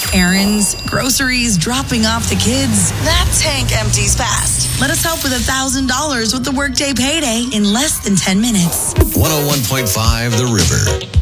Errands, groceries, dropping off the kids. That tank empties fast. Let us help with $1,000 with the Workday Payday in less than 10 minutes. 101.5 The River.